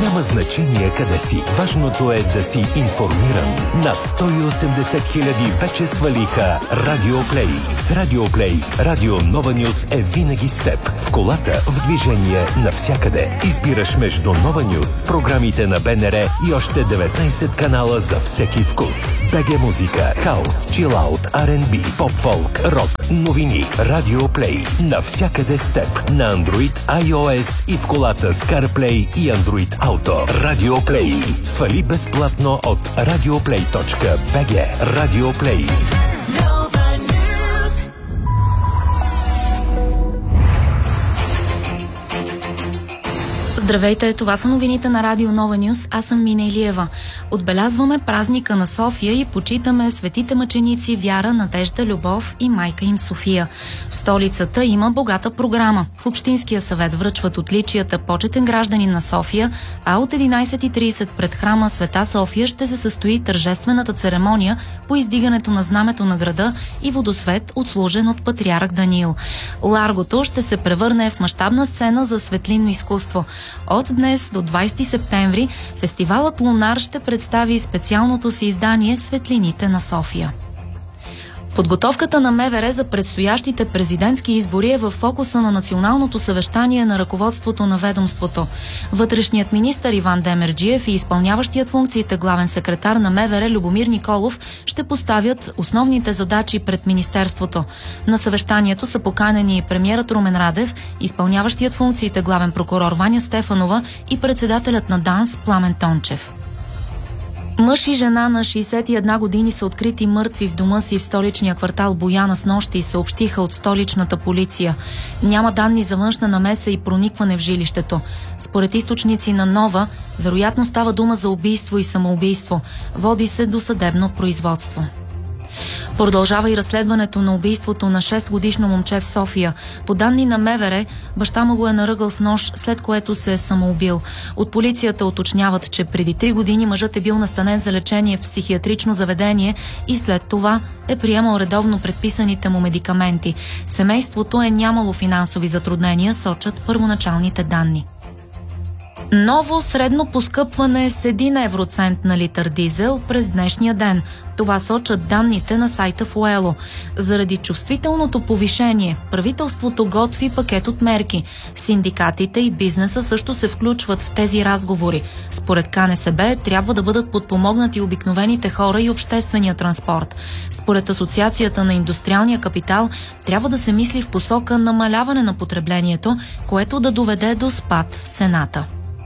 Няма значение къде си. Важното е да си информиран. Над 180 хиляди вече свалиха Радио Плей. С Радио Плей, Радио Нова Нюс е винаги с теб. В колата, в движение, навсякъде. Избираш между Нова Нюс, програмите на БНР и още 19 канала за всеки вкус. БГ музика, хаус, чилаут, R&B, поп-фолк, рок, новини. Радио Плей. Навсякъде с теб. На Android, iOS и в колата с CarPlay и Android Auto. Радио Плей. Свали безплатно от radioplay.bg. Радио Плей. Здравейте, това са новините на Радио Нова Нюс. Аз съм Мина Илиева. Отбелязваме празника на София и почитаме светите мъченици Вяра, Надежда, Любов и майка им София. В столицата има богата програма. В Общинския съвет връчват отличията почетен гражданин на София, а от 11:30 пред храма Света София ще се състои тържествената церемония по издигането на знамето на града и водосвет, отслужен от патриарх Даниил. Ларгото ще се превърне в мащабна сцена за светлинно изкуство. От днес до 20 септември фестивалът Лунар ще представи специалното си издание Светлините на София. Подготовката на МВР за предстоящите президентски избори е в фокуса на националното съвещание на ръководството на ведомството. Вътрешният министър Иван Демерджиев и изпълняващият функциите главен секретар на МВР Любомир Николов ще поставят основните задачи пред министерството. На съвещанието са поканени премиерът Румен Радев, изпълняващият функциите главен прокурор Ваня Стефанова и председателят на ДАНС Пламен Тончев. Мъж и жена на 61 години са открити мъртви в дома си в столичния квартал Бояна снощи, съобщиха от столичната полиция. Няма данни за външна намеса и проникване в жилището. Според източници на Нова, вероятно става дума за убийство и самоубийство. Води се до съдебно производство. Продължава и разследването на убийството на 6-годишно момче в София. По данни на МВР, баща му го е наръгал с нож, след което се е самоубил. От полицията уточняват, че преди 3 години мъжът е бил настанен за лечение в психиатрично заведение и след това е приемал редовно предписаните му медикаменти. Семейството е нямало финансови затруднения, сочат първоначалните данни. Ново средно поскъпване с 1 евроцент на литър дизел през днешния ден. Това сочат данните на сайта Fuelo. Заради чувствителното повишение, правителството готви пакет от мерки. Синдикатите и бизнеса също се включват в тези разговори. Според КНСБ трябва да бъдат подпомогнати обикновените хора и обществения транспорт. Според Асоциацията на индустриалния капитал трябва да се мисли в посока намаляване на потреблението, което да доведе до спад в цената.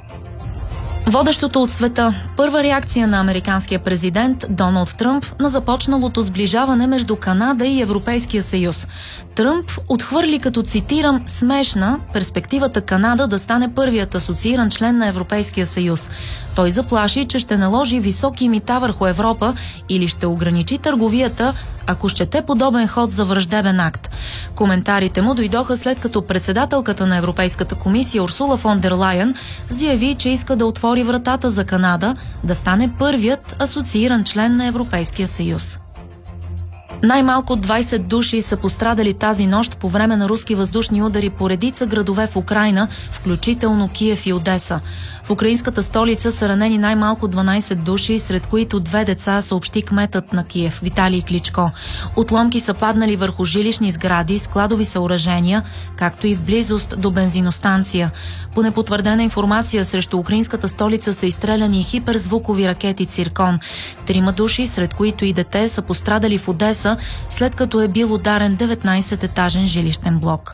Водещото от света. Първа реакция на американския президент Доналд Тръмп на започналото сближаване между Канада и Европейския съюз. Тръмп отхвърли, като цитирам, смешна перспективата Канада да стане първият асоцииран член на Европейския съюз. Той заплаши, че ще наложи високи мита върху Европа или ще ограничи търговията, ако счете подобен ход за враждебен акт. Коментарите му дойдоха след като председателката на Европейската комисия Урсула фон дер Лайен заяви, че иска да отвори вратата за Канада да стане първият асоцииран член на Европейския съюз. Най-малко 20 души са пострадали тази нощ по време на руски въздушни удари по редица градове в Украйна, включително Киев и Одеса. В украинската столица са ранени най-малко 12 души, сред които 2 деца, съобщи кметът на Киев Виталий Кличко. Отломки са паднали върху жилищни сгради, складови съоръжения, както и в близост до бензиностанция. По непотвърдена информация срещу украинската столица са изстреляни хиперзвукови ракети Циркон. 3 души, сред които и дете, са пострадали в Одеса, след като е бил ударен 19-етажен жилищен блок.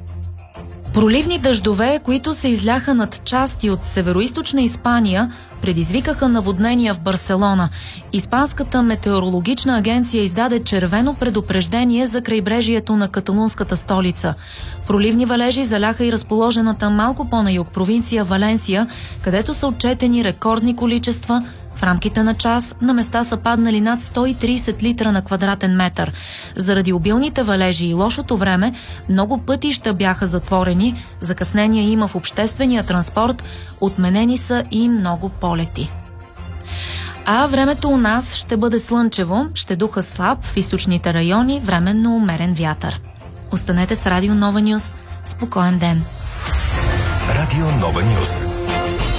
Проливни дъждове, които се изляха над части от североизточна Испания, предизвикаха наводнения в Барселона. Испанската метеорологична агенция издаде червено предупреждение за крайбрежието на каталунската столица. Проливни валежи заляха и разположената малко по-на юг провинция Валенсия, където са отчетени рекордни количества. В рамките на час на места са паднали над 130 литра на квадратен метър. Заради обилните валежи и лошото време, много пътища бяха затворени, закъснения има в обществения транспорт, отменени са и много полети. А времето у нас ще бъде слънчево, ще духа слаб в източните райони, временно умерен вятър. Останете с Радио Нова Нюс. Спокоен ден! Радио Нова Нюс.